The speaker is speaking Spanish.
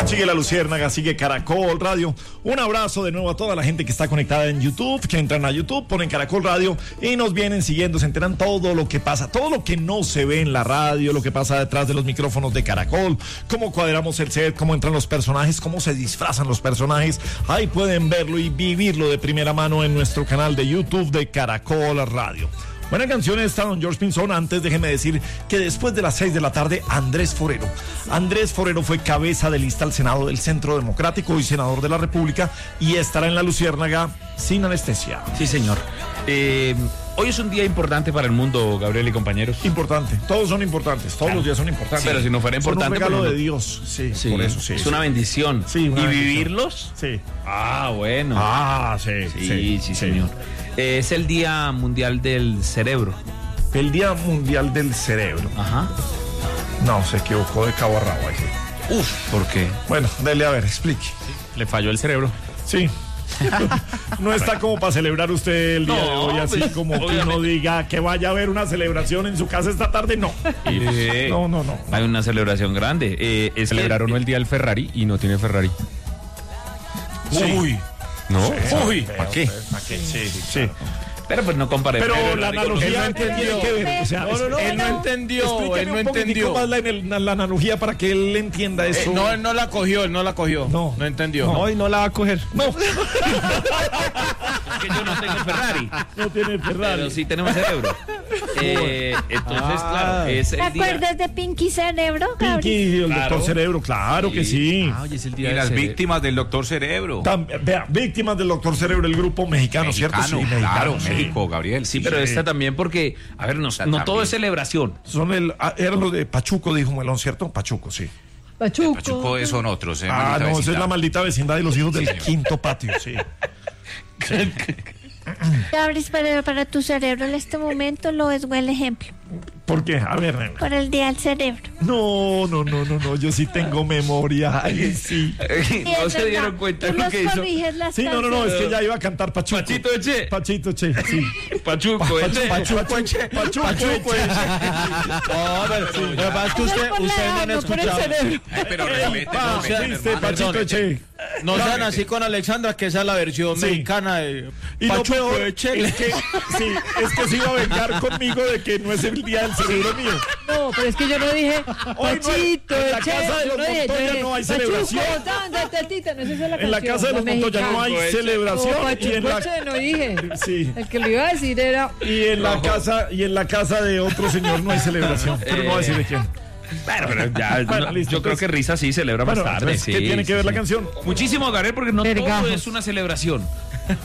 Sigue La Luciérnaga, sigue Caracol Radio. Un abrazo de nuevo a toda la gente que está conectada en YouTube, que entran a YouTube, ponen Caracol Radio y nos vienen siguiendo, se enteran todo lo que pasa, todo lo que no se ve en la radio, lo que pasa detrás de los micrófonos de Caracol, cómo cuadramos el set, cómo entran los personajes, cómo se disfrazan los personajes. Ahí pueden verlo y vivirlo de primera mano en nuestro canal de YouTube de Caracol Radio. Buena canción esta, don George Pinzón. Antes déjeme decir que después de las 6 de la tarde, Andrés Forero fue cabeza de lista al Senado del Centro Democrático y senador de la República y estará en La Luciérnaga sin anestesia. Sí, señor. Hoy es un día importante para el mundo, Gabriel y compañeros. Importante, todos son importantes, todos los días son importantes. Pero si no fuera importante... Son un regalo pues, de Dios, sí, por eso sí. Es una bendición. Sí, una ¿Y bendición. vivirlos? Sí. Ah, bueno. Sí, señor. Es el Día Mundial del Cerebro. El Día Mundial del Cerebro. Ajá. No, se equivocó de cabo a rabo ahí. Uf, ¿por qué? Bueno, dele a ver, explique. Le falló el cerebro. Sí. No está como para celebrar usted el día de hoy, así pues, como que uno diga que vaya a haber una celebración en su casa esta tarde, no. No. Hay una celebración grande. Celebraron el día del Ferrari y no tiene Ferrari. Uy. ¿No? Sí, Uy, feo, ¿para qué? ¿Para qué? Sí. Pero pues no comparé. Pero la analogía él no tiene entendió. que ver. O sea, Él no entendió, explíqueme él no un poquitico entendió. más la analogía para que él entienda eso. No, él no la cogió. No. No entendió. No. Y no la va a coger. No. Que yo no tengo Ferrari. No tiene Ferrari. Pero sí tenemos cerebro. Entonces, claro, es ¿Te el día... acuerdas de Pinky Cerebro, Gabriel? Pinky, el Claro. doctor Cerebro, claro que sí. Hoy es el Y día las del cerebro. víctimas del doctor Cerebro. Vea, víctimas del doctor Cerebro, el grupo mexicano, ¿cierto? Sí, claro, mexicano, sí. México, Gabriel. Sí, pero esta también porque, a ver, no todo también. es celebración. Eran los de Pachuco, dijo Melón, ¿cierto? Pachuco, sí. Pachuco son otros. Ah, no, esa es la maldita vecindad de los hijos del quinto patio, sí. Gabriel, pero para tu cerebro en este momento lo es buen ejemplo. ¿Por qué? A ver, nena. Por el día del cerebro. No, yo sí tengo memoria. Ay, sí. No se dieron cuenta de Tú lo los que hizo. corriges las Sí, no, es canciones. que ya iba a cantar Pachuco. Pachito Eche. Pachito Che, sí. Pachuco, Eche. Pachuco Eche. No, pero lo que pasa es que ustedes no han escuchado. Pero respete, Pachito Eche. No sean así con Alexandra, que esa es la versión Sí. mexicana de Y lo Pachuco peor Eche. es que se iba a vengar conmigo de que no es el día del cerebro mío. No, pero es que yo no dije Hoy Pachito, en la Che, casa de yo los no dije, Montoya yo dije, no hay Pachuco, celebración. ¿dónde tetita? No, esa es la En la canción, casa de los Montoya no hay mexicana. celebración. No, y en Pachuco, la Che, no dije. Sí. El que lo iba a decir era... Y en la casa de otro señor no hay celebración. Pero no voy a decir de quién. Bueno, pero ya, Bueno, listo, yo creo entonces- que Risa sí celebra Bueno, más tarde. entonces, ¿qué Sí, tiene que ver sí. la canción? Muchísimo, Gabriel, porque no todo Vergajos. es una celebración.